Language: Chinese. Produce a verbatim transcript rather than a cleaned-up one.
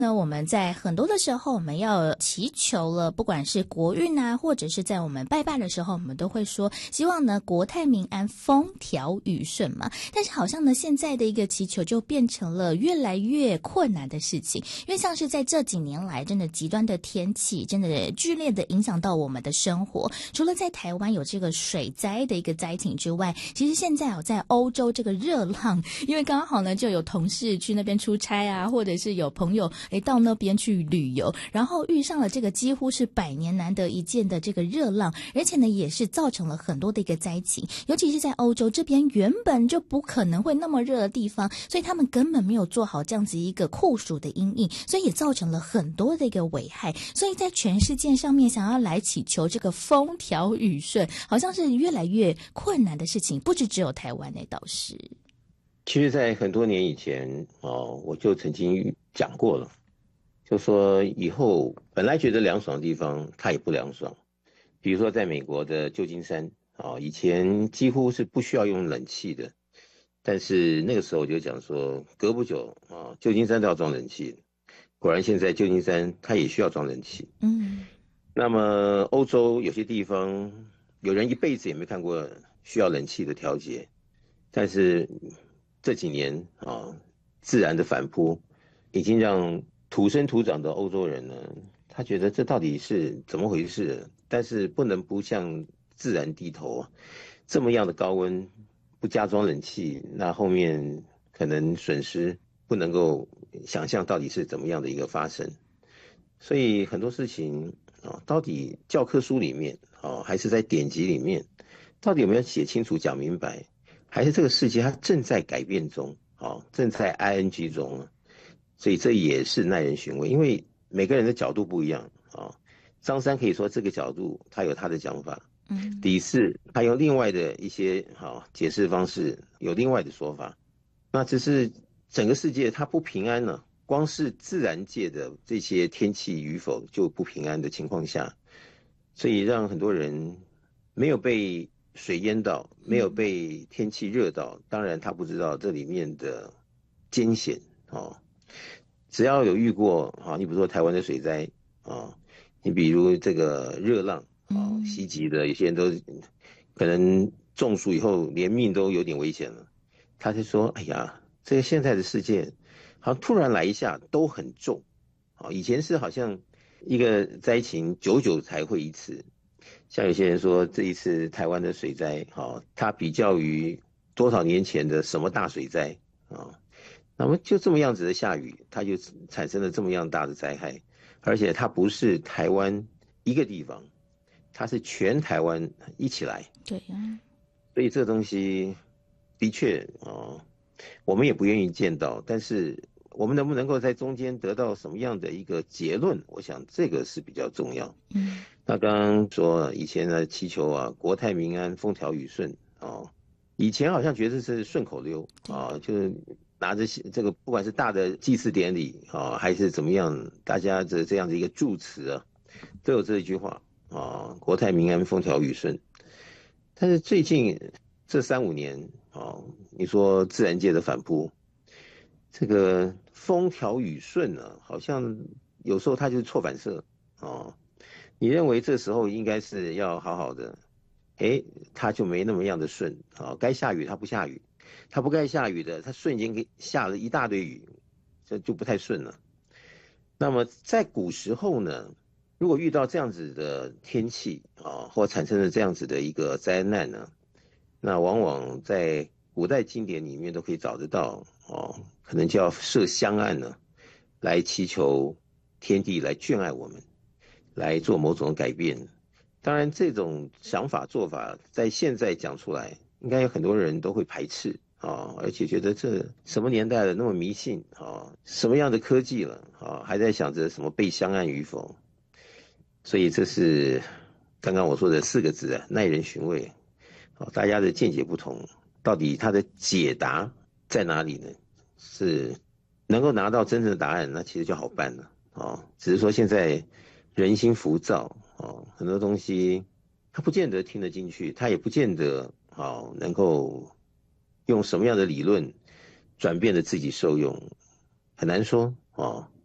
那我们在很多的时候，我们要祈求了，不管是国运啊，或者是在我们拜拜的时候，我们都会说希望呢国泰民安、风调雨顺嘛。但是好像呢现在的一个祈求就变成了越来越困难的事情，因为像是在这几年来，真的极端的天气真的剧烈的影响到我们的生活。除了在台湾有这个水灾的一个灾情之外，其实现在有在欧洲这个热浪，因为刚好呢就有同事去那边出差啊，或者是有朋友诶到那边去旅游，然后遇上了这个几乎是百年难得一见的这个热浪，而且呢也是造成了很多的一个灾情，尤其是在欧洲这边原本就不可能会那么热的地方，所以他们根本没有做好这样子一个酷暑的因应，所以也造成了很多的一个危害。所以在全世界上面想要来祈求这个风调雨顺，好像是越来越困难的事情，不止只有台湾那倒是。 其实在很多年以前哦，我就曾经讲过了，就说以后本来觉得凉爽的地方它也不凉爽，比如说在美国的旧金山啊，以前几乎是不需要用冷气的，但是那个时候我就讲说隔不久啊，旧金山都要装冷气，果然现在旧金山它也需要装冷气。 嗯， 那么欧洲有些地方有人一辈子也没看过需要冷气的调节，但是这几年啊，自然的反扑已经让土生土长的欧洲人呢，他觉得这到底是怎么回事？但是不能不向自然低头啊！这么样的高温不加装冷气，那后面可能损失不能够想象到底是怎么样的一个发生。所以很多事情啊，到底教科书里面啊，还是在典籍里面，到底有没有写清楚讲明白？还是这个世界它正在改变中，啊，正在 I N G 中，所以这也是耐人寻味，因为每个人的角度不一样啊。张三可以说这个角度他有他的讲法， 嗯， 李四他用另外的一些好解释方式，有另外的说法。那只是整个世界它不平安了，光是自然界的这些天气与否就不平安的情况下，所以让很多人没有被水淹到，没有被天气热到，当然他不知道这里面的艰险哦。只要有遇过啊，你比如说台湾的水灾啊，你比如这个热浪啊袭击的，有些人都可能中暑以后连命都有点危险了。他就说：“哎呀，这个现在的世界，好像突然来一下都很重，啊，以前是好像一个灾情久久才会一次。像有些人说这一次台湾的水灾，哈，它比较于多少年前的什么大水灾啊，那么就这么样子的下雨，它就产生了这么样大的灾害，而且它不是台湾一个地方，它是全台湾一起来。 对呀， 所以这东西的确啊，我们也不愿意见到，但是我们能不能够在中间得到什么样的一个结论？我想这个是比较重要。 嗯， 那刚刚说以前的祈求啊，国泰民安、风调雨顺啊，以前好像觉得是顺口溜啊，就是拿着这个不管是大的祭祀典礼啊，还是怎么样，大家的这样的一个祝词啊，都有这一句话啊，国泰民安、风调雨顺。但是最近这三五年啊，你说自然界的反扑，这个风调雨顺呢，好像有时候它就是错反射啊。你认为这时候应该是要好好的，诶，它就没那么样的顺啊。该下雨它不下雨，它不该下雨的，它瞬间给下了一大堆雨，这就不太顺了。那么在古时候呢，如果遇到这样子的天气啊，或产生了这样子的一个灾难呢，那往往在古代经典里面都可以找得到哦，可能就要设香案呢，来祈求天地来眷爱我们，来做某种改变。当然，这种想法做法在现在讲出来，应该有很多人都会排斥啊，而且觉得这什么年代了，那么迷信啊，什么样的科技了啊，还在想着什么被香案与否。所以这是刚刚我说的四个字啊，耐人寻味。好，大家的见解不同，到底它的解答在哪里呢？是能够拿到真正的答案，那其实就好办了啊。只是说现在人心浮躁啊，很多东西他不见得听得进去，他也不见得啊能够用什么样的理论转变的自己受用，很难说啊。